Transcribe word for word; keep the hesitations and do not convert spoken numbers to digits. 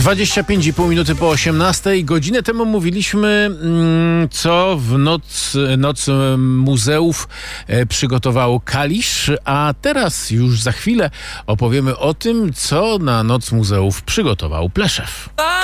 dwadzieścia pięć i pół minuty po osiemnastej. Godzinę temu mówiliśmy, co w noc, noc muzeów przygotował Kalisz, a teraz już za chwilę opowiemy o tym, co na Noc Muzeów przygotował Pleszew.